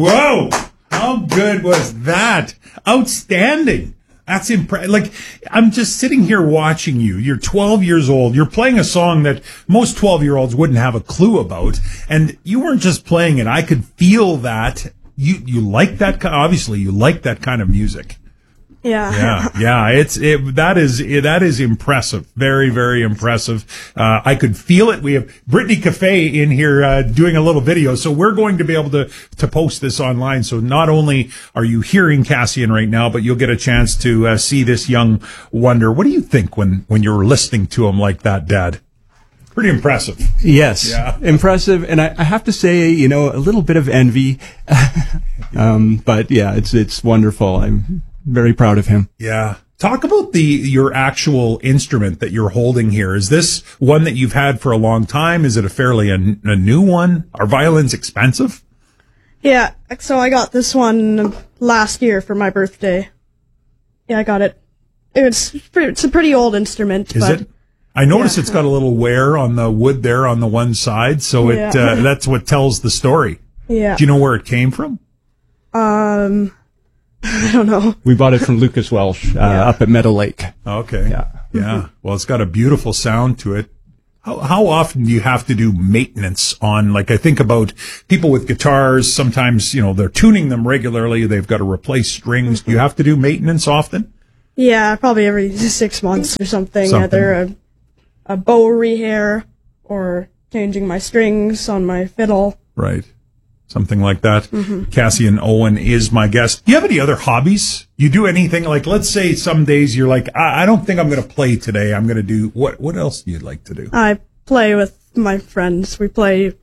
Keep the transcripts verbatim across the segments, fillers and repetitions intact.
Whoa! How good was that? Outstanding. That's impressive. Like, I'm just sitting here watching you. You're twelve years old. You're playing a song that most twelve-year-olds wouldn't have a clue about. And you weren't just playing it. I could feel that. You, you like that, obviously, you like that kind of music. Yeah. Yeah, yeah, it's, it, that is, that is impressive. Very, very impressive. Uh, I could feel it. We have Brittany Cafe in here, uh, doing a little video. So we're going to be able to, to post this online. So not only are you hearing Cassian right now, but you'll get a chance to, uh, see this young wonder. What do you think when, when you're listening to him like that, Dad? Pretty impressive. Yes. Yeah. Impressive. And I, I have to say, you know, a little bit of envy. um, but yeah, it's, it's wonderful. I'm very proud of him. Yeah. Talk about the your actual instrument that you're holding here. Is this one that you've had for a long time? Is it a fairly a, a new one? Are violins expensive? Yeah, so I got this one last year for my birthday. Yeah, I got it. It's it's a pretty old instrument. Is but it? I notice yeah. It's got a little wear on the wood there on the one side, so it Yeah. uh, that's what tells the story. Yeah. Do you know where it came from? Um, I don't know. We bought it from Lucas Welsh uh, Yeah. up at Meadow Lake. Okay. Yeah. Yeah. Well, it's got a beautiful sound to it. How, how often do you have to do maintenance on, like, I think about people with guitars, sometimes, you know, they're tuning them regularly. They've got to replace strings. Do you have to do maintenance often? Yeah, probably every six months or something. Something. Either a, a bow rehair or changing my strings on my fiddle. Right. Something like that. Mm-hmm. Cassian Owen is my guest. Do you have any other hobbies? You do anything like, let's say some days you're like, I, I don't think I'm going to play today. I'm going to do, what, what else do you like to do? I play with my friends. We play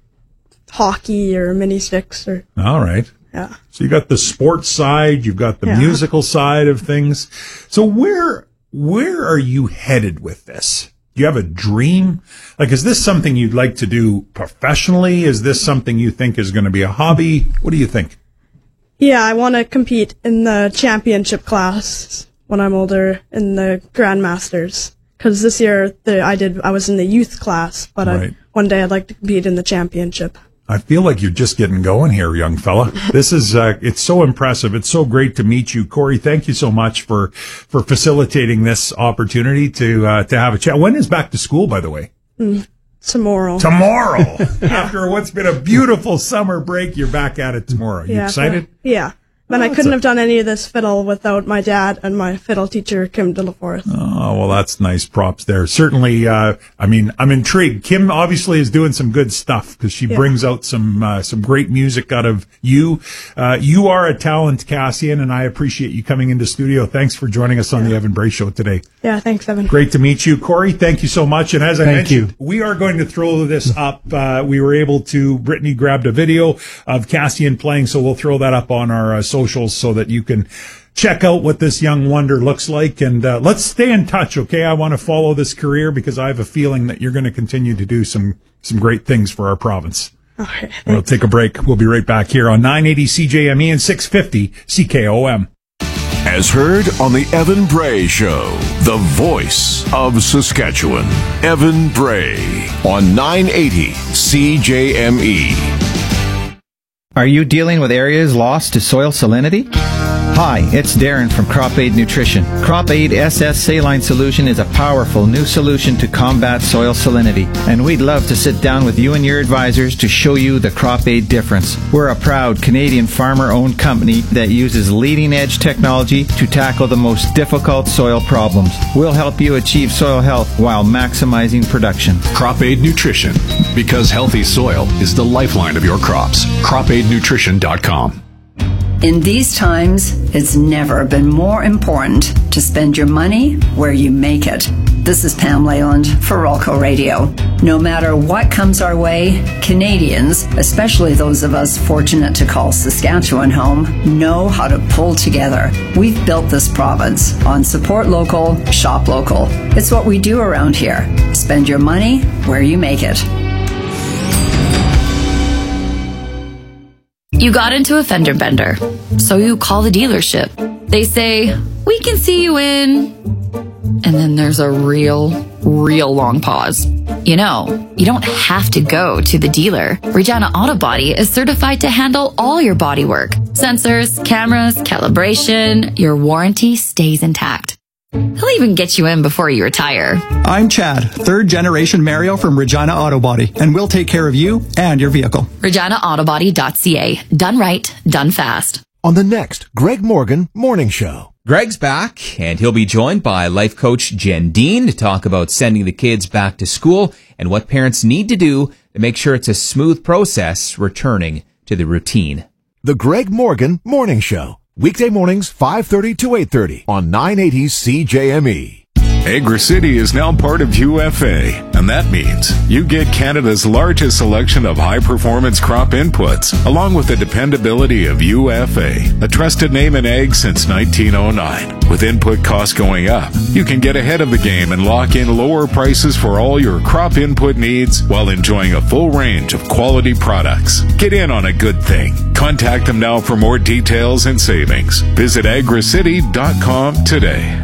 hockey or mini sticks or, All right. yeah. So you got the sports side, you've got the Yeah. musical side of things. So where, where are you headed with this? Do you have a dream? Like, is this something you'd like to do professionally? Is this something you think is going to be a hobby? What do you think? Yeah, I want to compete in the championship class when I'm older in the Grandmasters. Because this year the, I did, I was in the youth class, but Right. I, one day I'd like to compete in the championship. I feel like you're just getting going here, young fella. This is, uh, it's so impressive. It's so great to meet you. Corey, thank you so much for, for facilitating this opportunity to, uh, to have a chat. When is back to school, by the way? Mm, tomorrow. Tomorrow. After what's been a beautiful summer break, you're back at it tomorrow. You yeah, excited? so- yeah. And Oh, I that's couldn't a- have done any of this fiddle without my dad and my fiddle teacher, Kim Dillaforth. Oh, well, that's nice. Props there. Certainly, uh, I mean, I'm intrigued. Kim obviously is doing some good stuff because she Yeah. brings out some, uh, some great music out of you. Uh, you are a talent, Cassian, and I appreciate you coming into studio. Thanks for joining us on the Evan Bray Show today. Yeah, thanks, Evan. Great to meet you. Corey, thank you so much. And as I Thank mentioned, you. we are going to throw this up. Uh, we were able to, Brittany grabbed a video of Cassian playing, so we'll throw that up on our uh, socials so that you can check out what this young wonder looks like. And uh, let's stay in touch, okay? I want to follow this career because I have a feeling that you're going to continue to do some, some great things for our province. Okay, We'll take a break. We'll be right back here on nine eighty C J M E and six fifty C K O M. As heard on the Evan Bray Show, the voice of Saskatchewan, Evan Bray on nine eighty C J M E. Are you dealing with areas lost to soil salinity? Hi, it's Darren from Crop Aid Nutrition. Crop Aid S S Saline Solution is a powerful new solution to combat soil salinity, and we'd love to sit down with you and your advisors to show you the Crop Aid difference. We're a proud Canadian farmer-owned company that uses leading-edge technology to tackle the most difficult soil problems. We'll help you achieve soil health while maximizing production. Crop Aid Nutrition, because healthy soil is the lifeline of your crops. crop aid nutrition dot com. In these times, it's never been more important to spend your money where you make it. This is Pam Leyland for Rolco Radio. No matter what comes our way, Canadians, especially those of us fortunate to call Saskatchewan home, know how to pull together. We've built this province on support local, shop local. It's what we do around here. Spend your money where you make it. You got into a fender bender, so you call the dealership. They say, we can see you in and then there's a real, real long pause. You know, you don't have to go to the dealer. Regina Auto Body is certified to handle all your body work. Sensors, cameras, calibration, your warranty stays intact. He'll even get you in before you retire. I'm Chad, third generation Mario from Regina Auto Body, and we'll take care of you and your vehicle. regina auto body dot c a. Done right, done fast. On the next Greg Morgan Morning Show. Greg's back, and he'll be joined by life coach Jen Dean to talk about sending the kids back to school and what parents need to do to make sure it's a smooth process returning to the routine. The Greg Morgan Morning Show. Weekday mornings, five thirty to eight thirty on nine eighty C J M E. AgriCity is now part of U F A, and that means you get Canada's largest selection of high-performance crop inputs, along with the dependability of U F A, a trusted name in ag since nineteen oh nine. With input costs going up, you can get ahead of the game and lock in lower prices for all your crop input needs while enjoying a full range of quality products. Get in on a good thing. Contact them now for more details and savings. Visit agri city dot com today.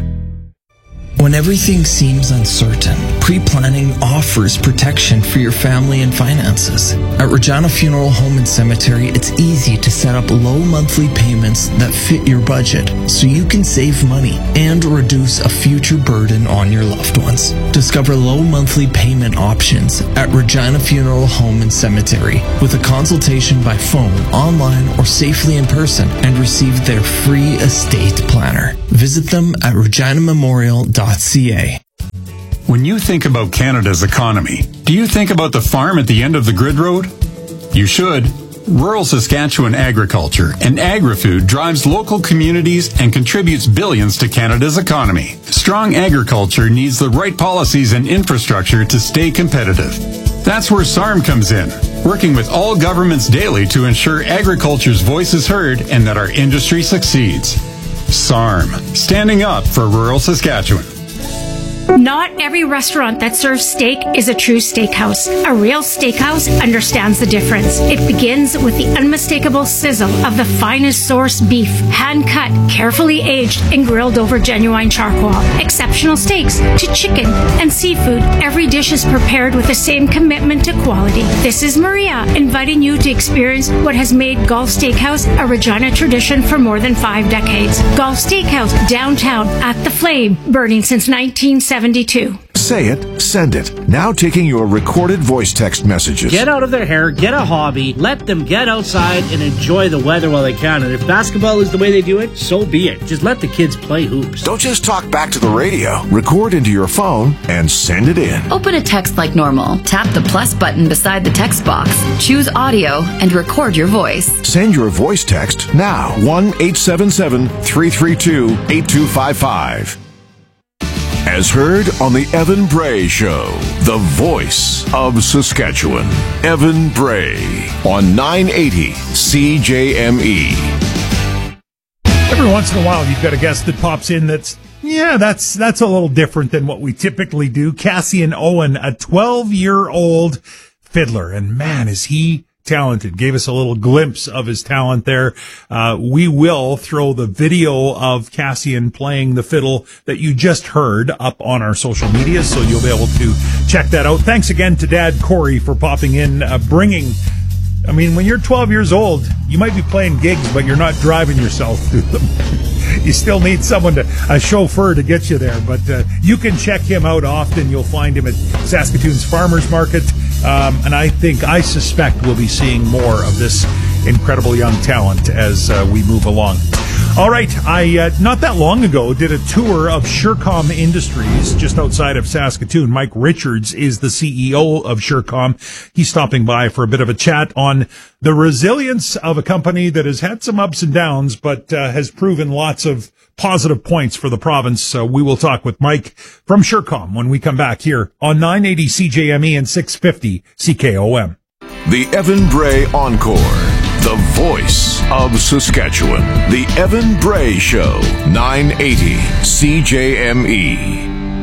When everything seems uncertain, pre-planning offers protection for your family and finances. At Regina Funeral Home and Cemetery, it's easy to set up low monthly payments that fit your budget so you can save money and reduce a future burden on your loved ones. Discover low monthly payment options at Regina Funeral Home and Cemetery with a consultation by phone, online, or safely in person, and receive their free estate planner. Visit them at regina memorial dot c a. When you think about Canada's economy, do you think about the farm at the end of the grid road? You should. Rural Saskatchewan agriculture and agri-food drives local communities and contributes billions to Canada's economy. Strong agriculture needs the right policies and infrastructure to stay competitive. That's where S A R M comes in, working with all governments daily to ensure agriculture's voice is heard and that our industry succeeds. S A R M, standing up for rural Saskatchewan. Not every restaurant that serves steak is a true steakhouse. A real steakhouse understands the difference. It begins with the unmistakable sizzle of the finest source beef, hand-cut, carefully aged, and grilled over genuine charcoal. Exceptional steaks to chicken and seafood. Every dish is prepared with the same commitment to quality. This is Maria, inviting you to experience what has made Gulf Steakhouse a Regina tradition for more than five decades. Gulf Steakhouse, downtown, at the Flame, burning since nineteen seventy-two. Say it, send it. Now taking your recorded voice text messages. Get out of their hair, get a hobby, let them get outside and enjoy the weather while they can. And if basketball is the way they do it, so be it. Just let the kids play hoops. Don't just talk back to the radio. Record into your phone and send it in. Open a text like normal. Tap the plus button beside the text box. Choose audio and record your voice. Send your voice text now. one eight seven seven, three three two, eight two five five. As heard on the Evan Bray Show, the voice of Saskatchewan. Evan Bray on nine eighty C J M E. Every once in a while, you've got a guest that pops in that's, yeah, that's that's a little different than what we typically do. Cassian Owen, a twelve-year-old fiddler, and man, is he talented. Gave us a little glimpse of his talent there. Uh, we will throw the video of Cassian playing the fiddle that you just heard up on our social media, so you'll be able to check that out. Thanks again to Dad Corey for popping in, uh, bringing, I mean, when you're twelve years old, you might be playing gigs, but you're not driving yourself through them. You still need someone to, a chauffeur to get you there, but uh, you can check him out often. You'll find him at Saskatoon's Farmers Market. Um, and I think, I suspect we'll be seeing more of this incredible young talent as uh, we move along. All right, I uh, not that long ago did a tour of Surecom Industries just outside of Saskatoon. Mike Richards is the C E O of Surecom. He's stopping by for a bit of a chat on the resilience of a company that has had some ups and downs, but uh, has proven lots of positive points for the province. So we will talk with Mike from Surecom when we come back here on nine eighty C J M E and six fifty C K O M. The Evan Bray Encore, the voice of Saskatchewan. The Evan Bray Show, nine eighty C J M E.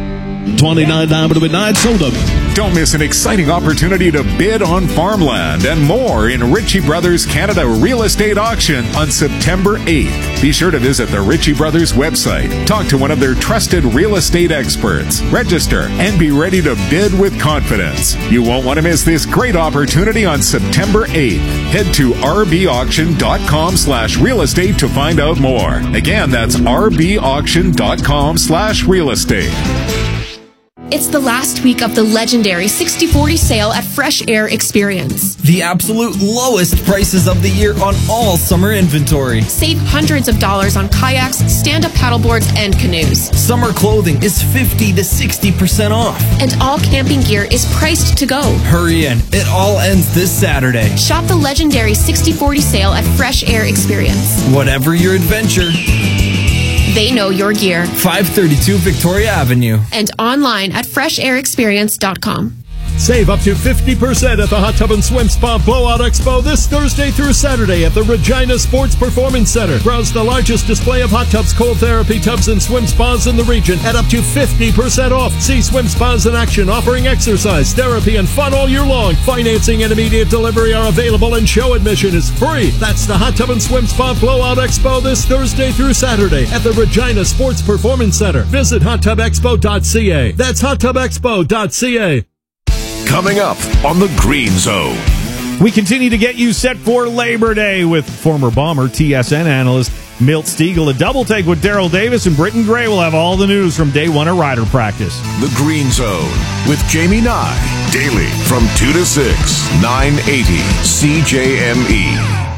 twenty-nine down to midnight, sold them. Don't miss an exciting opportunity to bid on farmland and more in Ritchie Brothers Canada Real Estate Auction on September eighth. Be sure to visit the Ritchie Brothers website, talk to one of their trusted real estate experts, register, and be ready to bid with confidence. You won't want to miss this great opportunity on September eighth. Head to rbauction.com slash real estate to find out more. Again, that's rbauction.com slash real estate. It's the last week of the legendary sixty forty sale at Fresh Air Experience. The absolute lowest prices of the year on all summer inventory. Save hundreds of dollars on kayaks, stand-up paddleboards, and canoes. Summer clothing is fifty to sixty percent off. And all camping gear is priced to go. Hurry in. It all ends this Saturday. Shop the legendary sixty forty sale at Fresh Air Experience. Whatever your adventure, they know your gear. five thirty-two Victoria Avenue. And online at fresh air experience dot com. Save up to fifty percent at the Hot Tub and Swim Spa Blowout Expo this Thursday through Saturday at the Regina Sports Performance Center. Browse the largest display of hot tubs, cold therapy tubs, and swim spas in the region at up to fifty percent off. See swim spas in action, offering exercise, therapy, and fun all year long. Financing and immediate delivery are available, and show admission is free. That's the Hot Tub and Swim Spa Blowout Expo this Thursday through Saturday at the Regina Sports Performance Center. Visit hot tub expo dot c a. That's hot tub expo dot c a. Coming up on the Green Zone. We continue to get you set for Labor Day with former Bomber T S N analyst Milt Stiegel. A double take with Daryl Davis, and Britton Gray will have all the news from day one of rider practice. The Green Zone with Jamie Nye. Daily from two to six, nine eighty C J M E.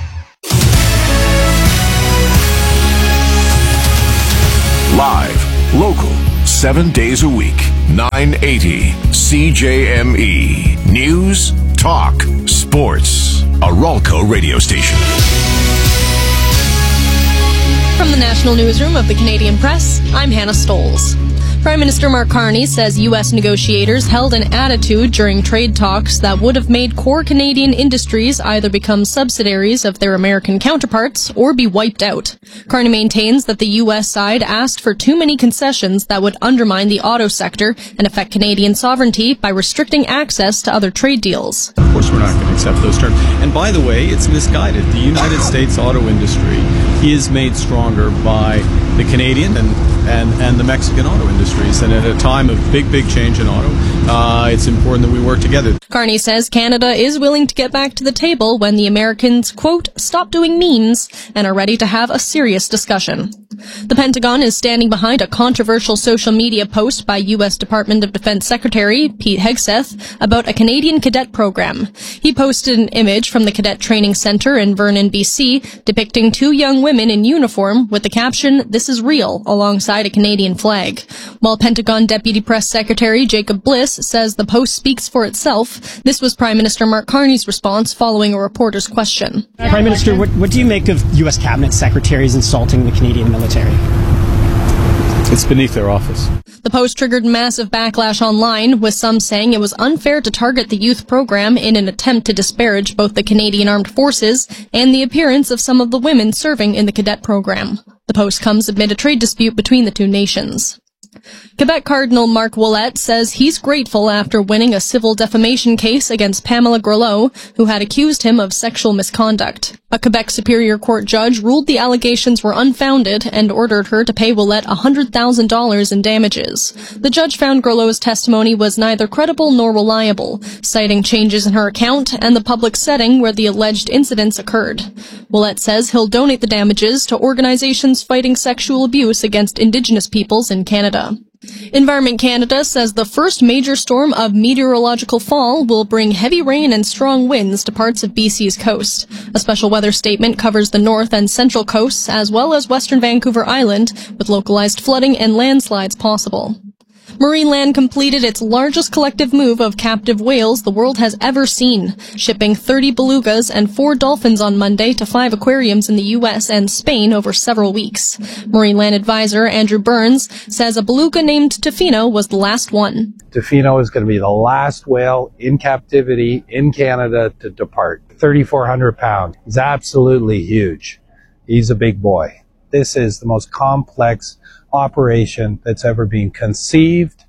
Live, local, seven days a week, nine eighty C J M E. News, talk, sports. A Ralco radio station. From the National Newsroom of the Canadian Press, I'm Hannah Stoles. Prime Minister Mark Carney says U S negotiators held an attitude during trade talks that would have made core Canadian industries either become subsidiaries of their American counterparts or be wiped out. Carney maintains that the U S side asked for too many concessions that would undermine the auto sector and affect Canadian sovereignty by restricting access to other trade deals. Of course, we're not going to accept those terms. And by the way, it's misguided. The United States auto industry is made stronger by the Canadian and, and, and the Mexican auto industries. And at a time of big, big change in auto, uh, it's important that we work together. Carney says Canada is willing to get back to the table when the Americans, quote, stop doing means and are ready to have a serious discussion. The Pentagon is standing behind a controversial social media post by U S Department of Defense Secretary Pete Hegseth about a Canadian cadet program. He posted an image from the Cadet Training Center in Vernon, B C, depicting two young women in uniform with the caption, "This is real," alongside a Canadian flag. While Pentagon Deputy Press Secretary Jacob Bliss says the post speaks for itself, this was Prime Minister Mark Carney's response following a reporter's question. Prime Minister, what, what do you make of U S cabinet secretaries insulting the Canadian military? It's beneath their office. The post triggered massive backlash online, with some saying it was unfair to target the youth program in an attempt to disparage both the Canadian Armed Forces and the appearance of some of the women serving in the cadet program. The post comes amid a trade dispute between the two nations. Quebec Cardinal Marc Ouellette says he's grateful after winning a civil defamation case against Pamela Grelot, who had accused him of sexual misconduct. A Quebec Superior Court judge ruled the allegations were unfounded and ordered her to pay Ouellette one hundred thousand dollars in damages. The judge found Grelot's testimony was neither credible nor reliable, citing changes in her account and the public setting where the alleged incidents occurred. Ouellette says he'll donate the damages to organizations fighting sexual abuse against Indigenous peoples in Canada. Environment Canada says the first major storm of meteorological fall will bring heavy rain and strong winds to parts of B C's coast. A special weather statement covers the north and central coasts as well as western Vancouver Island, with localized flooding and landslides possible. Marineland completed its largest collective move of captive whales the world has ever seen, shipping thirty belugas and four dolphins on Monday to five aquariums in the U S and Spain over several weeks. Marineland advisor Andrew Burns says a beluga named Tofino was the last one. Tofino is going to be the last whale in captivity in Canada to depart. thirty-four hundred pounds. He's absolutely huge. He's a big boy. This is the most complex operation that's ever been conceived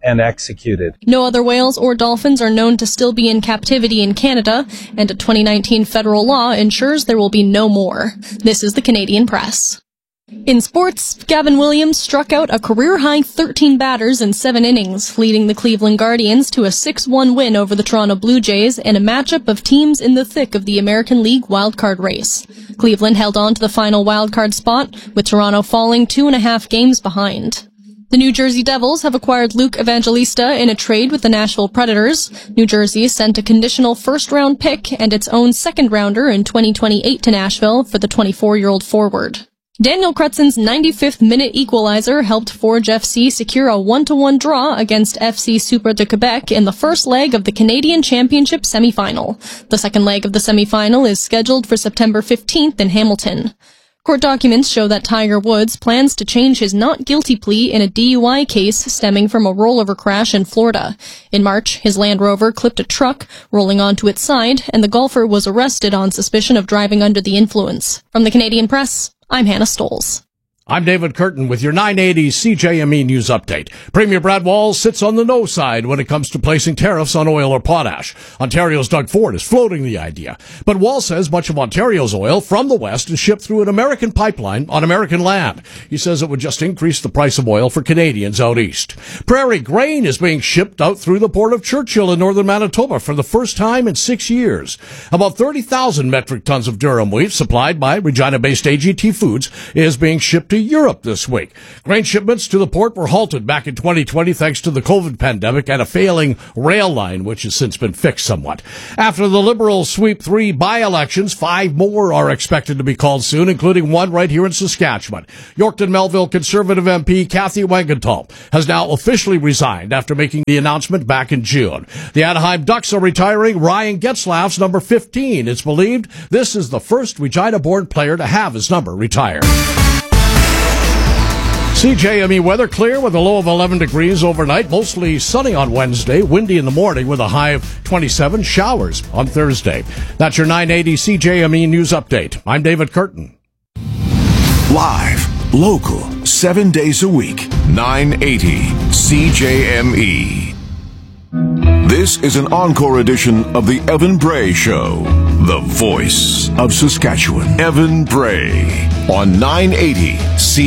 and executed. No other whales or dolphins are known to still be in captivity in Canada, and a twenty nineteen federal law ensures there will be no more. This is the Canadian Press. In sports, Gavin Williams struck out a career-high thirteen batters in seven innings, leading the Cleveland Guardians to a six one win over the Toronto Blue Jays in a matchup of teams in the thick of the American League wildcard race. Cleveland held on to the final wildcard spot, with Toronto falling two and a half games behind. The New Jersey Devils have acquired Luke Evangelista in a trade with the Nashville Predators. New Jersey sent a conditional first-round pick and its own second-rounder in twenty twenty-eight to Nashville for the twenty-four-year-old forward. Daniel Crutson's ninety-fifth minute equalizer helped Forge F C secure a one to one draw against F C Super de Quebec in the first leg of the Canadian Championship semifinal. The second leg of the semifinal is scheduled for September fifteenth in Hamilton. Court documents show that Tiger Woods plans to change his not guilty plea in a D U I case stemming from a rollover crash in Florida. In March, his Land Rover clipped a truck, rolling onto its side, and the golfer was arrested on suspicion of driving under the influence. From the Canadian Press, I'm Hannah Stoles. I'm David Curtin with your nine eighty C J M E News Update. Premier Brad Walz sits on the no side when it comes to placing tariffs on oil or potash. Ontario's Doug Ford is floating the idea. But Walz says much of Ontario's oil from the west is shipped through an American pipeline on American land. He says it would just increase the price of oil for Canadians out east. Prairie grain is being shipped out through the port of Churchill in northern Manitoba for the first time in six years. About thirty thousand metric tons of durum wheat supplied by Regina-based A G T Foods is being shipped to Europe this week. Grain shipments to the port were halted back in twenty twenty thanks to the COVID pandemic and a failing rail line, which has since been fixed somewhat. After the Liberals sweep three by-elections, five more are expected to be called soon, including one right here in Saskatchewan. Yorkton Melville Conservative M P Kathy Wangenthal has now officially resigned after making the announcement back in June. The Anaheim Ducks are retiring Ryan Getzlaff's number fifteen. It's believed this is the first Regina-born player to have his number retired. C J M E weather clear with a low of eleven degrees overnight. Mostly sunny on Wednesday. Windy in the morning with a high of twenty-seven. Showers on Thursday. That's your nine eighty C J M E News Update. I'm David Curtin. Live, local, seven days a week. nine eighty C J M E. This is an encore edition of the Evan Bray Show. The voice of Saskatchewan. Evan Bray on nine eighty C J M E.